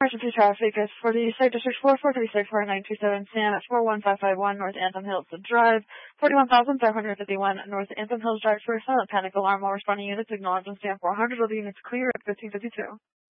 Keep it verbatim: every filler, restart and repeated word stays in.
emergency traffic is for the Site District four four three six four nine two seven Sam at four one five five one North Anthem Hills Drive, forty-one thousand five hundred fifty-one North Anthem Hills Drive for a silent panic alarm while responding units acknowledge and stand four hundred of the units clear at fifteen fifty-two.